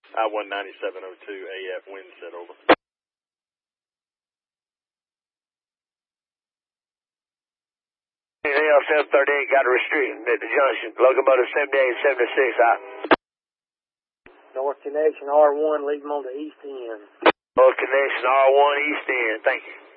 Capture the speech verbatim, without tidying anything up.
I one ninety-seven oh two A F Windset, over. L seven thirty-eight got a restriction at the junction. Locomotive seventy-eight seventy-six out. North Connection R one, leave them on the east end. North Connection R one east end, thank you.